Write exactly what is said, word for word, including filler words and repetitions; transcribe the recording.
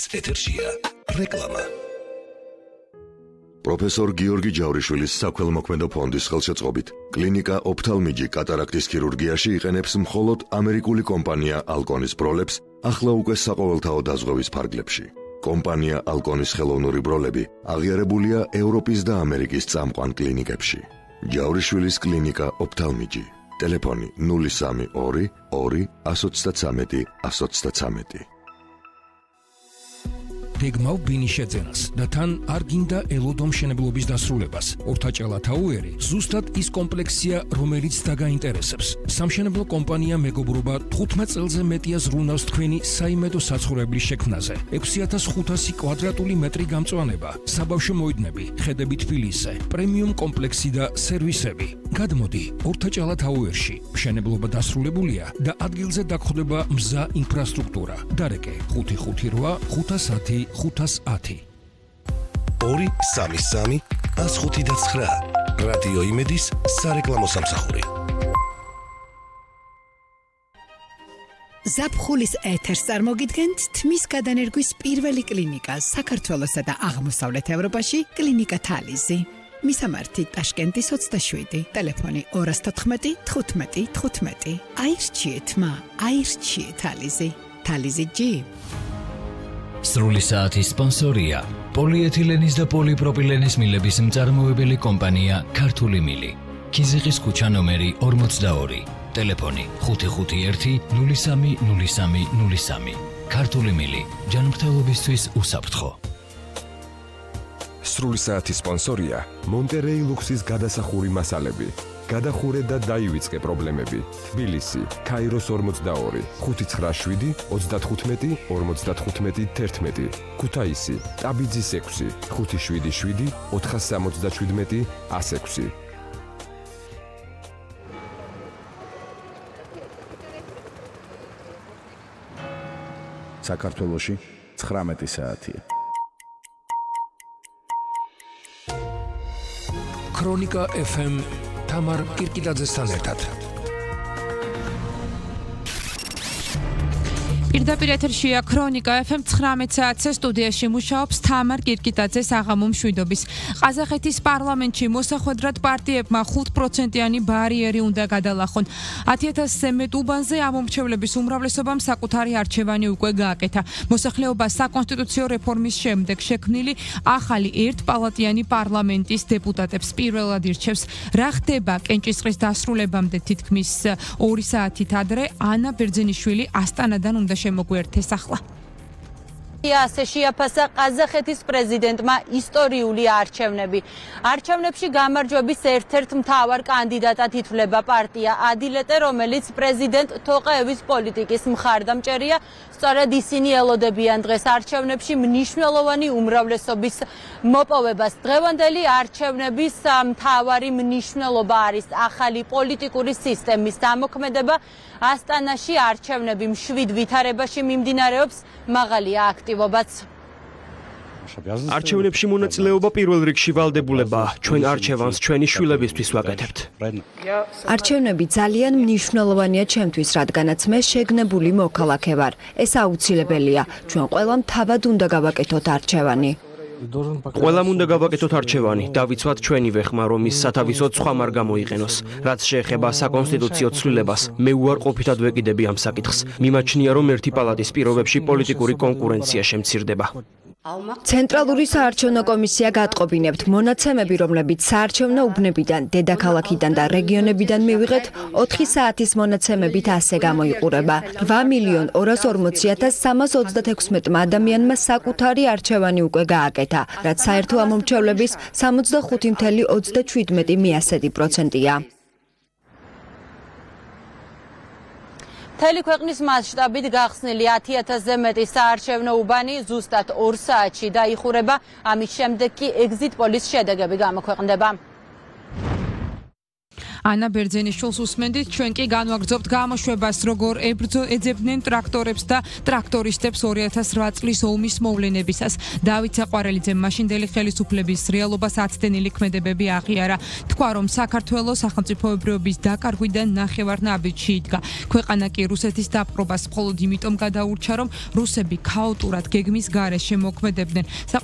ეთერშია რეკლამა. პროფესორ გიორგი ჯავრიშვილის საქველმოქმედო ფონდის ხელშეწყობით კლინიკა ოფთალმიჯი კატარაქტის ქირურგიაში იყენებს მხოლოდ ამერიკული კომპანია ალკონის ბროლებს ახლა უკვე საყოველთაო დაზღვევის ფარგლებში. კომპანია ალკონის ხელოვნური ბროლები აღიარებულია ევროპის და ამერიკის წამყვან კლინიკებში. ჯავრიშვილის კლინიკა ოფთალმიჯი. ტელეფონი ნული სამი ორი ორი εκατო ოცდათვრამეტი εκατო ოცდათვრამეტი. გეგმავ ბინის შეძენას და თან არ გინდა ელოდო მშენებლობის დასრულებას. ორთაჭალა თაუერი ზუსტად ის კომპლექსია, რომელიც დაგაინტერესებს. სამშენებლო კომპანია მეგობრობა თხუთმეტ წელზე მეტია ზრუნავს თქვენი საიმედო საცხოვრებლის შექმნაზე. ექვსი ათას ხუთასი კვადრატული მეტრი გამწვანება, საბავშვო მოედნები, ხედები თბილისზე, პრემიუმ კომპლექსი და სერვისები. გადმოდი ორთაჭალა თაუერში. მშენებლობა დასრულებულია და ადგილზე დაგხვდება მზა ინფრასტრუქტურა. დარეკე ხუთი ხუთი რვა ხუთას ათი ხუთას ათი. ორი სამი სამი ას ხუთი და ცხრა. რადიო იმედის სარეკლამო სამსახური. ზაფხულის ეთერს წარმოგიდგენთ თმის გადანერგვის პირველი კლინიკა საქართველოსა და აღმოსავლეთ ევროპაში კლინიკა თალიზი. მისამართი ტაშკენტის ოცდაშვიდი, ტელეფონი ორი თოთხმეტი თხუთმეტი თხუთმეტი. აირჩიეთ მა, აირჩიეთ თალიზი. თალიზი ჯი. სრული საათის სპონსორია პოლიეთილენის და პოლიპროპილენის მილების მწარმოებელი კომპანია ქართული მილი. ქიზიყის ქუჩა ნომერი ორმოცდაორი. ტელეფონი ხუთი ხუთი ერთი ნული სამი ნული სამი ნული სამი. ქართული მილი ჯანმრთელობისთვის უსაფრთხო. სრული საათის სპონსორია მონტერეი ლუქსის გადასახური მასალები. გადახურე და დაივიწყე პრობლემები. თბილისი, ქაიროს ორმოცდაორი, ხუთი ცხრა შვიდი ოცდათხუთმეტი ორმოცდათხუთმეტი თერთმეტი. ქუთაისი, ტაბიძის ექვსი, ხუთი შვიდი შვიდი ოთხას სამოცდაშვიდმეტი ას ექვსი. საქართველოში ცხრამეტი საათია. ქრონიკა ეფ ემ თამარ კირკიდაძესთან ერთად. პირდაპირ ეთერშია ქრონიკა ეფ ემ ცხრამეტ საათზე სტუდიაში მუშაობს თამარ კირკიდაძე საღამო მშვიდობის. ყაზახეთის პარლამენტში მოსახვედრად პარტიებმა ხუთ პროცენტიანი ბარიერი უნდა გადალახონ. ათი ათასზე მეტ უბანზე ამომრჩევლების უმრავლესობამ საკუთარი არჩევანი უკვე გააკეთა. მოსახლეობა საკონსტიტუციო რეფორმის შემდეგ შექმნილი ახალი ერთპალატიანი პარლამენტის დეპუტატებს პირველად ირჩევს. რა ხდება კენჭისყრის დასრულებამდე თითქმის ორი საათით ადრე ანა ბერძენიშვილი ასტანადან უნდა შემოგვერთეს ახლა. ასე შეაფასა ყაზახეთის პრეზიდენტმა ისტორიული არჩევნები. არჩევნებში გამარჯვების ერთ-ერთ მთავარ კანდიდატად ითვლება პარტია ადილეტე, რომელიც პრეზიდენტ თოყაევის პოლიტიკის მხარდამჭერია. სწორედ ისინი ელოდებიან დღეს არჩევნებში მნიშვნელოვანი უმრავლესობის მოპოვებას. დღევანდელი არჩევნების მთავარი მნიშვნელობა არის ახალი პოლიტიკური სისტემის დამოქმედება. ასტანაში არჩევნები მშვიდ ვითარებაში მიმდინარეობს, მაღალია აქტივობაც. არჩევნებში მონაწილეობა პირველ რიგში ვალდებულებაა. ჩვენ არჩევანს ჩვენი შვილებისთვის ვაკეთებთ. არჩევნები ძალიან მნიშვნელოვანია ჩემთვის, რადგანაც მე შეგნებული მოქალაქე ვარ. ეს აუცილებელია. ჩვენ ყველამ თავად უნდა გავაკეთოთ არჩევანი. ყველამ უნდა გავაკეთოთ არჩევანი, დავიცვათ ჩვენივე ხმა, რომ ის სათავისოდ სხვა არ გამოიყენოს. რაც შეეხება საკონსტიტუციო ცვლილებას, მე უარყოფითად ვეკიდები ამ საკითხს. მიმაჩნია, რომ ერთი პალატის პირობებში პოლიტიკური კონკურენცია შემცირდება. ცენტრალური საარჩევნო კომისია გატყობინებთ მონაცემები, რომლებიც საარჩევნო უბნებიდან, დედაქალაქიდან და რეგიონებიდან მივიღეთ ოთხი საათის მონაცემებით ასე გამოიყურება. რვა მილიონ ორას ორმოცი ათას სამას ოცდათექვსმეტმა ადამიანმა საკუთარი არჩევანი უკვე გააკეთა, რაც საერთო ამომრჩევლების სამოცდახუთი წამყვანი ოცდაშვიდმეტი მიასედი პროცენტია. მთელი ქვეყნის მასშტაბით გახსნილი ათი ათასზე მეტი საარჩევნო უბანი ზუსტად ორ საათში დაიხურება. ამის შემდეგ კი ეგზიტ პოლის შედეგები გამოქვეყნდება. ანა ბერძენიშვილს უსმენდით, ჩვენ კი განვაგრძობთ გამოშვებას, როგორ ებრძო ეძებდნენ ტრაქტორებს და ტრაქტორისტებს ორი ათას ოთხ წლის ომის მოვლენებისას. დავით საყვარელიძემ მაშინდელი ხელისუფლების რეალობას აცდენილი ქმედებები აღიარა. თქვა, რომ საქართველოს სახელმწიფოებრიობის დაკარგვიდან ნახევარნაბიჯში იდგა. ქვეყანა კი რუსეთის დაპყრობას მხოლოდ იმიტომ გადაურჩა, რომ რუსები ქაოტურად გეგმის გარეშე მოქმედებდნენ.